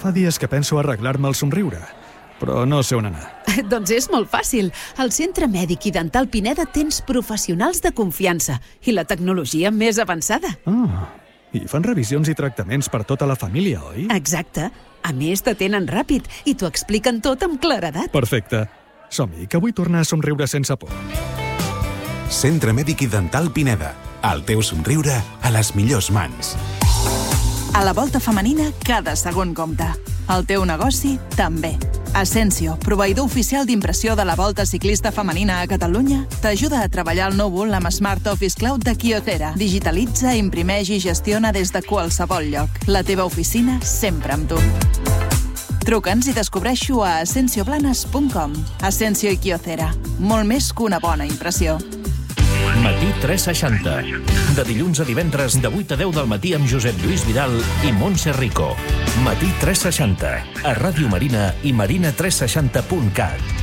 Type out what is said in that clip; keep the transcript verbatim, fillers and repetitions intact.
Fa dies que penso arreglar-me el somriure, però no sé on anar. Doncs és molt fàcil. Al Centre Mèdic i Dental Pineda tens professionals de confiança i la tecnologia més avançada. Ah, i fan revisions i tractaments per tota la família, oi? Exacte. A més, t'atenen ràpid i t'ho expliquen tot amb claredat. Perfecte. Som-hi, que vull tornar a somriure sense por. Centre Mèdic i Dental Pineda. El teu somriure a les millors mans. A la volta femenina, cada segon compta. El teu negoci, també. Asensio, proveïdor oficial d'impressió de la Volta Ciclista Femenina a Catalunya, t'ajuda a treballar el núvol amb Smart Office Cloud de Kyocera. Digitalitza, imprimeix i gestiona des de qualsevol lloc. La teva oficina sempre amb tu. Truca'ns i descobreixo a asensio blanes punt com. Asensio i Kyocera. Molt més que una bona impressió. Matí tres seixanta. De dilluns a divendres, de vuit a deu del matí amb Josep Lluís Vidal i Montse Rico. Matí tres seixanta. A Ràdio Marina i marina tres seixanta punt cat.